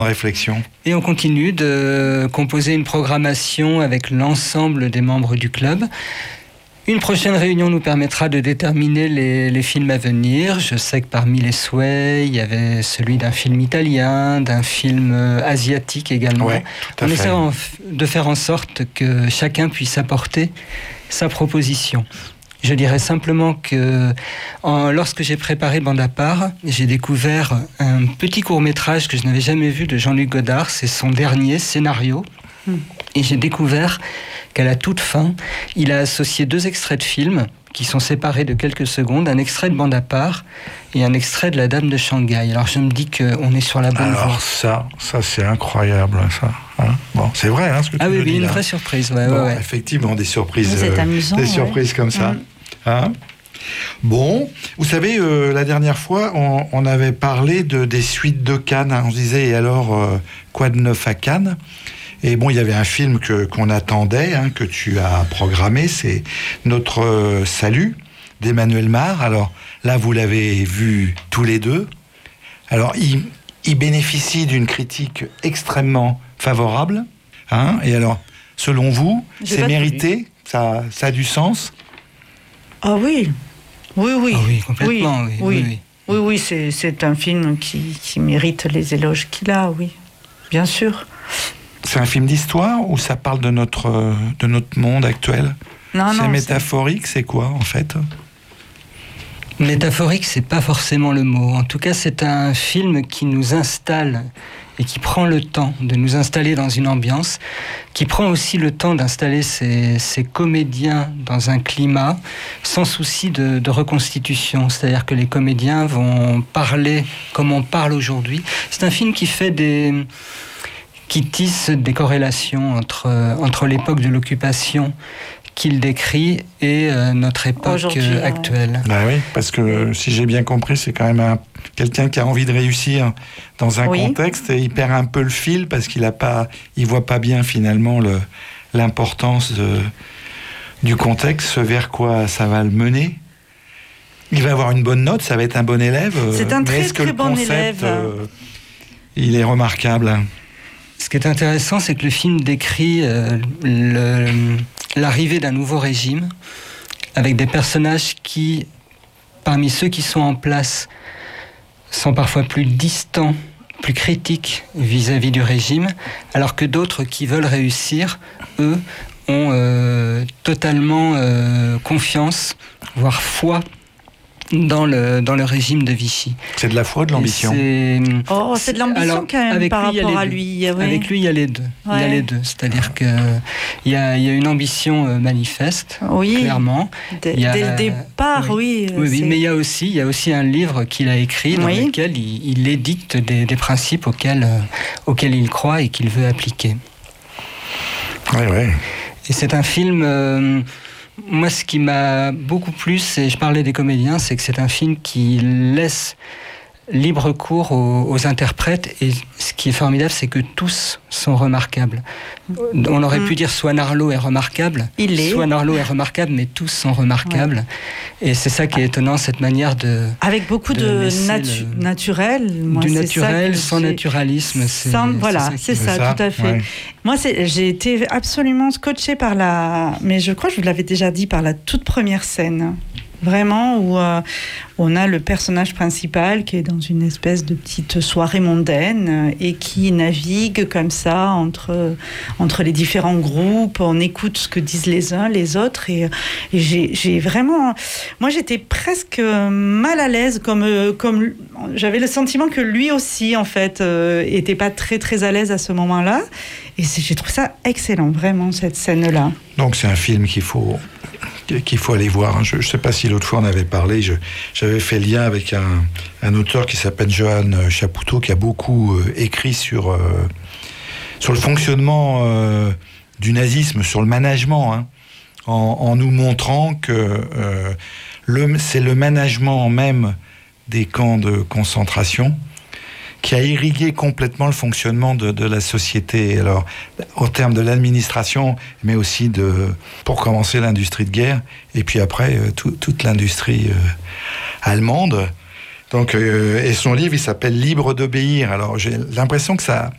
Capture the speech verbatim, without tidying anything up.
réflexion. Et on continue de composer une programmation avec l'ensemble des membres du club. Une prochaine réunion nous permettra de déterminer les, les films à venir. Je sais que parmi les souhaits, il y avait celui d'un film italien, d'un film asiatique également. Ouais, tout à on fait. essaie de faire en sorte que chacun puisse apporter sa proposition. Je dirais simplement que en, lorsque j'ai préparé Bande à part, j'ai découvert un petit court-métrage que je n'avais jamais vu de Jean-Luc Godard. C'est son dernier scénario. Mm. Et j'ai découvert qu'à la toute fin, il a associé deux extraits de films qui sont séparés de quelques secondes, un extrait de Bande à part et un extrait de La Dame de Shanghai. Alors je me dis qu'on est sur la bonne voie. Alors ça, ça c'est incroyable, ça. Hein, bon, c'est vrai, hein, ce que ah tu oui, me oui, dis une là. vraie surprise. Ouais, bon, ouais, ouais. Effectivement, des surprises, c'est euh, amusant, des ouais. surprises comme ça. Mmh. Hein bon, vous savez, euh, la dernière fois, on, on avait parlé de, des suites de Cannes. Hein, on se disait, et alors, euh, quoi de neuf à Cannes ? Et bon, il y avait un film que, qu'on attendait, hein, que tu as programmé, c'est Notre euh, Salut, d'Emmanuel Mar. Alors là, vous l'avez vu tous les deux. Alors, il, il bénéficie d'une critique extrêmement favorable. Hein, et alors, selon vous, J'ai c'est pas mérité ? ça, ça a du sens ? Ah oui, oui, oui. Ah oui, complètement, oui. Oui, oui, oui, oui, oui c'est, c'est un film qui, qui mérite les éloges qu'il a, oui, bien sûr. C'est un film d'histoire ou ça parle de notre, de notre monde actuel ? Non, c'est non, métaphorique, c'est... c'est quoi en fait ? Métaphorique, c'est pas forcément le mot. En tout cas, c'est un film qui nous installe et qui prend le temps de nous installer dans une ambiance, qui prend aussi le temps d'installer ses, ses comédiens dans un climat sans souci de, de reconstitution. C'est-à-dire que les comédiens vont parler comme on parle aujourd'hui. C'est un film qui fait des... qui tisse des corrélations entre, entre l'époque de l'occupation qu'il décrit et euh, notre époque euh, actuelle. Bah oui, parce que si j'ai bien compris, c'est quand même un, quelqu'un qui a envie de réussir dans un oui. contexte et il perd un peu le fil parce qu'il a pas, il voit pas bien finalement le, l'importance de, du contexte, ce vers quoi ça va le mener. Il va avoir une bonne note, ça va être un bon élève. C'est un mais très est-ce que très le bon concept, élève. Euh, il est remarquable. Ce qui est intéressant, c'est que le film décrit euh, le, l'arrivée d'un nouveau régime avec des personnages qui, parmi ceux qui sont en place, sont parfois plus distants, plus critiques vis-à-vis du régime, alors que d'autres qui veulent réussir, eux, ont euh, totalement euh, confiance, voire foi, dans le, dans le régime de Vichy. C'est de la foi, de l'ambition. C'est, oh, c'est de l'ambition alors, quand même par lui, rapport à lui. Oui. Avec lui, il y a les deux. Ouais. Il y a les deux. C'est-à-dire qu'il y a, il y a une ambition euh, manifeste, oui. clairement. D- il y a, dès le départ, oui. Oui, oui mais il y, a aussi, il y a aussi un livre qu'il a écrit dans oui. lequel il, il édicte des, des principes auxquels, euh, auxquels il croit et qu'il veut appliquer. Oui, oui. Et c'est un film... Euh, Moi, ce qui m'a beaucoup plu, et je parlais des comédiens, c'est que c'est un film qui laisse libre cours aux, aux interprètes. Et ce qui est formidable, c'est que tous sont remarquables. On aurait mmh. pu dire soit Narlot est remarquable, Il est. soit Narlot est remarquable, mais tous sont remarquables. Ouais. Et c'est ça qui est étonnant, cette manière de... Avec beaucoup de, de natu- le... naturel. Moi, du naturel, sans j'ai... naturalisme. C'est, sans, voilà, c'est ça, c'est ça, ça, tout à fait. Ouais. Moi, c'est, j'ai été absolument scotchée par la... Mais je crois que je vous l'avais déjà dit, par la toute première scène. Vraiment, où euh, on a le personnage principal qui est dans une espèce de petite soirée mondaine euh, et qui navigue comme ça entre, entre les différents groupes. On écoute ce que disent les uns, les autres. Et, et j'ai, j'ai vraiment... Moi, j'étais presque mal à l'aise, comme, euh, comme j'avais le sentiment que lui aussi, en fait, euh, était pas très, très à l'aise à ce moment-là. Et c'est, j'ai trouvé ça excellent, vraiment, cette scène-là. Donc, c'est un film qu'il faut... qu'il faut aller voir. Je ne sais pas si l'autre fois on avait parlé, je, j'avais fait lien avec un, un auteur qui s'appelle Johan Chapoutot, qui a beaucoup euh, écrit sur, euh, sur le fonctionnement euh, du nazisme, sur le management, hein, en, en nous montrant que euh, le, c'est le management même des camps de concentration qui a irrigué complètement le fonctionnement de, de la société. Alors, au terme de l'administration, mais aussi de, pour commencer, l'industrie de guerre, et puis après, euh, tout, toute l'industrie euh, allemande, Donc, euh, et son livre, il s'appelle Libre d'obéir. Alors, j'ai l'impression que ça,